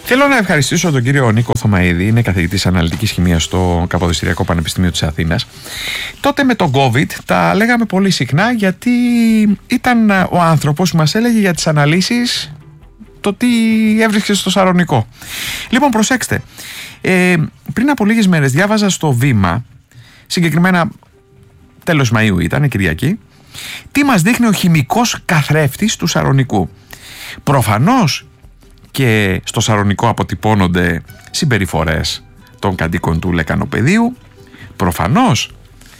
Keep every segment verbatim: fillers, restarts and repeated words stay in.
Θέλω να ευχαριστήσω τον κύριο Νίκο Θωμαίδη, είναι καθηγητής αναλυτικής χημείας στο Καποδιστριακό Πανεπιστήμιο της Αθήνας. Τότε με τον COVID τα λέγαμε πολύ συχνά, γιατί ήταν ο άνθρωπος που μας έλεγε για τις αναλύσεις το τι έβρισκε στο Σαρονικό. Λοιπόν, προσέξτε, ε, πριν από λίγες μέρες διάβαζα στο Βήμα, συγκεκριμένα τέλος Μαΐου ήταν, Κυριακή, τι μας δείχνει ο χημικός καθρέφτης του Σαρονικού. Προφανώς και στο Σαρονικό αποτυπώνονται συμπεριφορές των κατοίκων του λεκανοπεδίου. Προφανώς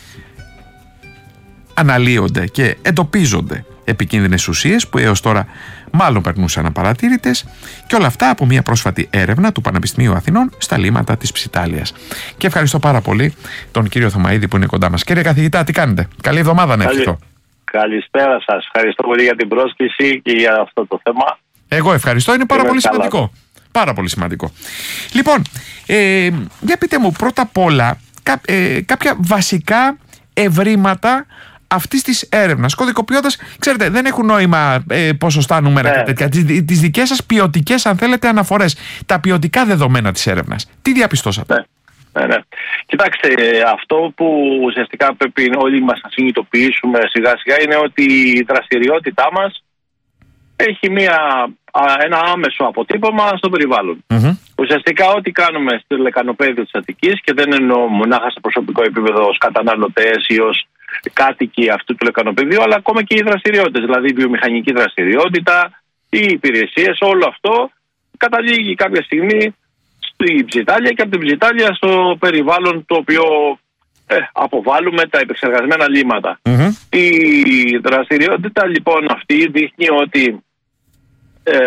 αναλύονται και εντοπίζονται επικίνδυνες ουσίες που έως τώρα μάλλον περνούσαν απαρατήρητες, και όλα αυτά από μια πρόσφατη έρευνα του Πανεπιστημίου Αθηνών στα λίμματα της Ψιτάλειας. Και ευχαριστώ πάρα πολύ τον κύριο Θωμαίδη που είναι κοντά μας. Κύριε καθηγητά, τι κάνετε? Καλή εβδομάδα να ευχηθώ. Καλησπέρα σας. Ευχαριστώ πολύ για την πρόσκληση και για αυτό το θέμα. Εγώ ευχαριστώ, είναι πάρα Είμαι πολύ καλά. σημαντικό. Πάρα πολύ σημαντικό. Λοιπόν, ε, για πείτε μου πρώτα απ' όλα κά, ε, κάποια βασικά ευρήματα αυτής της έρευνας, κωδικοποιώντας, ξέρετε, δεν έχουν νόημα ε, ποσοστά, νούμερα, ναι, και τέτοια. Τις, τις δικές σας ποιοτικές, αν θέλετε, αναφορές, τα ποιοτικά δεδομένα της έρευνας. Τι διαπιστώσατε? Ναι. Ναι, ναι. Κοιτάξτε, αυτό που ουσιαστικά πρέπει όλοι μας να συνειδητοποιήσουμε σιγά σιγά είναι ότι η δραστηριότητά μας έχει μια, ένα άμεσο αποτύπωμα στο περιβάλλον. Mm-hmm. Ουσιαστικά ό,τι κάνουμε στο λεκανοπέδιο της Αττικής, και δεν εννοώ μονάχα σε προσωπικό επίπεδο ως καταναλωτές ή ως κάτοικοι αυτού του λεκανοπεδίου, αλλά ακόμα και οι δραστηριότητες, δηλαδή η βιομηχανική δραστηριότητα, οι υπηρεσίες, όλο αυτό καταλήγει κάποια στιγμή στη Ψιτάλεια και από την Ψιτάλεια στο περιβάλλον το οποίο ε, αποβάλλουμε τα επεξεργασμένα λίμματα. Mm-hmm. Η δραστηριότητα λοιπόν αυτή δείχνει ότι ε,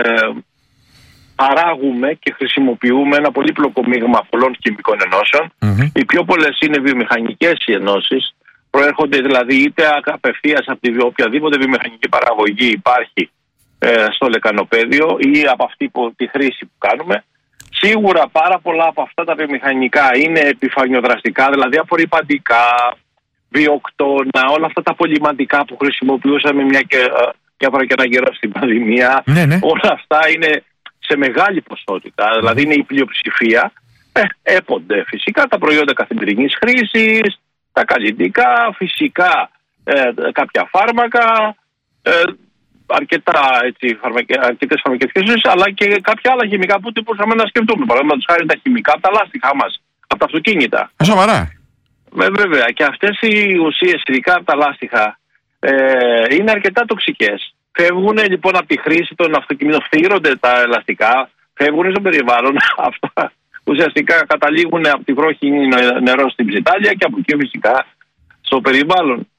παράγουμε και χρησιμοποιούμε ένα πολύπλοκο μείγμα πολλών χημικών ενώσεων. Mm-hmm. Οι πιο πολλές είναι βιομηχανικές οι ενώσεις, προέρχονται δηλαδή είτε απευθείας από τη, οποιαδήποτε βιομηχανική παραγωγή υπάρχει ε, στο λεκανοπέδιο ή από αυτή που, τη χρήση που κάνουμε. Σίγουρα πάρα πολλά από αυτά τα βιομηχανικά είναι επιφανειοδραστικά, δηλαδή απορρυπαντικά, βιοκτώνα, όλα αυτά τα πολυμαντικά που χρησιμοποιούσαμε μια, και, μια φορά και ένα καιρό στην πανδημία. Ναι, ναι. Όλα αυτά είναι σε μεγάλη ποσότητα, δηλαδή είναι η πλειοψηφία. Ε, έπονται φυσικά τα προϊόντα καθημερινής χρήσης, τα καλλιτικά, φυσικά ε, κάποια φάρμακα, ε, αρκετά έτσι, φαρμακε, αρκετές φαρμακευτικές ουσίες, αλλά και κάποια άλλα χημικά που μπορούσαμε να σκεφτούμε. Παραδείγματος χάρη τα χημικά από τα λάστιχά μας, από τα αυτοκίνητα. Α, σοβαρά. Ε, βέβαια, και αυτές οι ουσίες, ειδικά από τα λάστιχα, ε, είναι αρκετά τοξικές. Φεύγουν λοιπόν από τη χρήση των αυτοκινήτων, φθύρονται τα ελαστικά, φεύγουν στο περιβάλλον. Αυτά ουσιαστικά καταλήγουν από τη βρόχη νερό στην Ψιτάλεια και από εκεί φυσικά στο περιβάλλον.